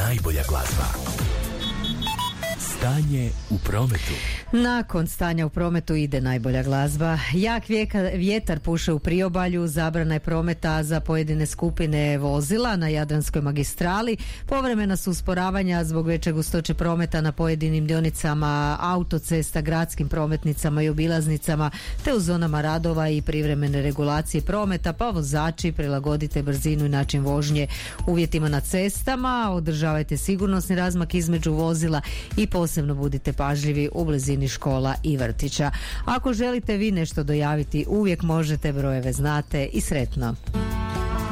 najbolja glazba. Stanje u prometu. Nakon stanja u prometu ide najbolja glazba. Jak vjetar puše u priobalju, zabrana je prometa za pojedine skupine vozila na Jadranskoj magistrali. Povremena su usporavanja zbog veće gustoće prometa na pojedinim dionicama autocesta, gradskim prometnicama i obilaznicama, te u zonama radova i privremene regulacije prometa, pa vozači prilagodite brzinu i način vožnje uvjetima na cestama, održavajte sigurnosni razmak između vozila i posebno budite pažljivi u blizini škola i vrtića. Ako želite vi nešto dojaviti, uvijek možete, brojeve znate i sretno.